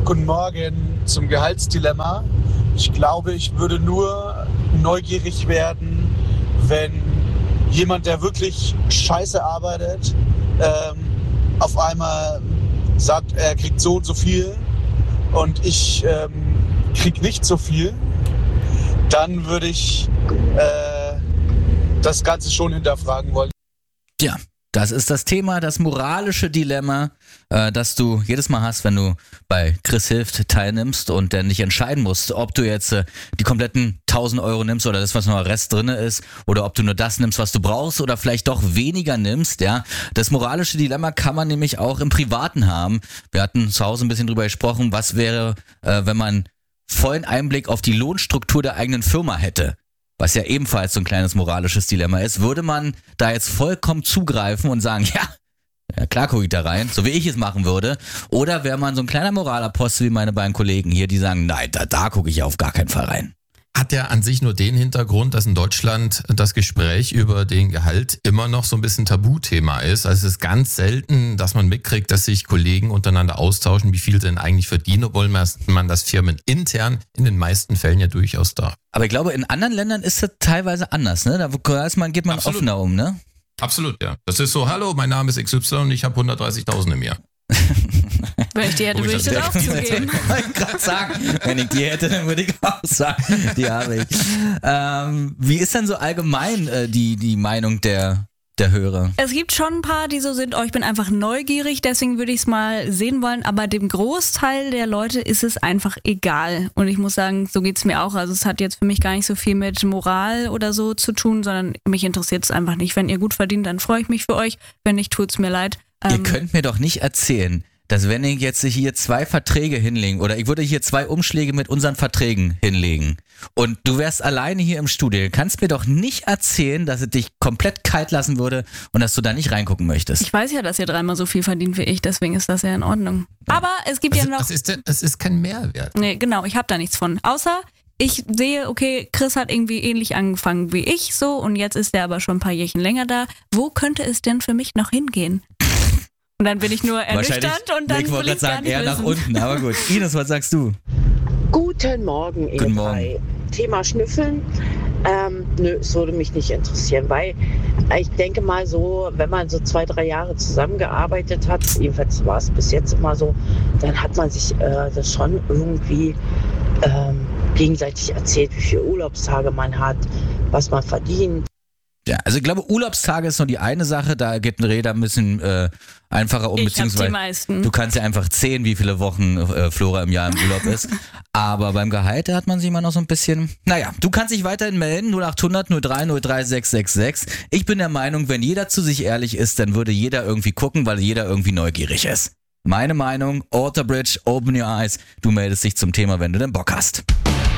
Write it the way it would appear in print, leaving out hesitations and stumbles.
Guten Morgen zum Gehaltsdilemma. Ich glaube, ich würde nur neugierig werden, wenn jemand, der wirklich scheiße arbeitet, auf einmal sagt, er kriegt so und so viel und ich krieg nicht so viel. Dann würde ich das Ganze schon hinterfragen wollen. Ja, das ist das Thema, das moralische Dilemma, das du jedes Mal hast, wenn du bei Chris Hilft teilnimmst und dann nicht entscheiden musst, ob du jetzt die kompletten 1.000 Euro nimmst oder das, was noch Rest drin ist, oder ob du nur das nimmst, was du brauchst oder vielleicht doch weniger nimmst. Ja, das moralische Dilemma kann man nämlich auch im Privaten haben. Wir hatten zu Hause ein bisschen drüber gesprochen, was wäre, wenn man vollen Einblick auf die Lohnstruktur der eigenen Firma hätte. Was ja ebenfalls so ein kleines moralisches Dilemma ist, würde man da jetzt vollkommen zugreifen und sagen, ja klar gucke ich da rein, so wie ich es machen würde, oder wäre man so ein kleiner Moralapostel wie meine beiden Kollegen hier, die sagen, nein, da gucke ich auf gar keinen Fall rein. Hat ja an sich nur den Hintergrund, dass in Deutschland das Gespräch über den Gehalt immer noch so ein bisschen Tabuthema ist. Also es ist ganz selten, dass man mitkriegt, dass sich Kollegen untereinander austauschen, wie viel sie denn eigentlich verdienen, obwohl man das Firmen intern in den meisten Fällen ja durchaus darf. Aber ich glaube, in anderen Ländern ist das teilweise anders, ne? Da geht man Absolut. offener um, ne? Absolut, ja. Das ist so, hallo, mein Name ist XY und ich habe 130.000 im Jahr. Wenn ich die hätte, würde ich das auch zugeben. Ich wollte gerade sagen, wenn ich die hätte, dann würde ich auch sagen, die habe ich. Wie ist denn so allgemein die Meinung der Hörer? Es gibt schon ein paar, die so sind, ich bin einfach neugierig, deswegen würde ich es mal sehen wollen, aber dem Großteil der Leute ist es einfach egal. Und ich muss sagen, so geht's mir auch. Also es hat jetzt für mich gar nicht so viel mit Moral oder so zu tun, sondern mich interessiert es einfach nicht. Wenn ihr gut verdient, dann freue ich mich für euch. Wenn nicht, tut's mir leid. Ihr könnt mir doch nicht erzählen, dass wenn ich jetzt hier 2 Verträge hinlegen oder ich würde hier 2 Umschläge mit unseren Verträgen hinlegen und du wärst alleine hier im Studio, kannst mir doch nicht erzählen, dass es dich komplett kalt lassen würde und dass du da nicht reingucken möchtest. Ich weiß ja, dass ihr 3-mal so viel verdient wie ich, deswegen ist das ja in Ordnung. Aber es gibt ja noch... Das ist kein Mehrwert. Nee, genau, ich habe da nichts von. Außer... Ich sehe, okay, Chris hat irgendwie ähnlich angefangen wie ich so und jetzt ist er aber schon ein paar Jährchen länger da. Wo könnte es denn für mich noch hingehen? Und dann bin ich nur ernüchtert und dann will ich gar nicht eher wissen. nach unten, aber gut. Ines, was sagst du? Guten Morgen, ihr Guten drei. Thema Schnüffeln. Nö, es würde mich nicht interessieren, weil ich denke mal so, wenn man so 2-3 Jahre zusammengearbeitet hat, jedenfalls war es bis jetzt immer so, dann hat man sich das schon irgendwie gegenseitig erzählt, wie viele Urlaubstage man hat, was man verdient. Ja, also ich glaube, Urlaubstage ist nur die eine Sache, da geht ein Räder ein bisschen einfacher um, Ich hab die beziehungsweise meisten. du kannst ja einfach zählen, wie viele Wochen Flora im Jahr im Urlaub ist. Aber beim Gehalt, da hat man sich immer noch so ein bisschen... Naja, du kannst dich weiterhin melden, 0800 03 03 666. Ich bin der Meinung, wenn jeder zu sich ehrlich ist, dann würde jeder irgendwie gucken, weil jeder irgendwie neugierig ist. Meine Meinung, Alterbridge, open your eyes. Du meldest dich zum Thema, wenn du denn Bock hast.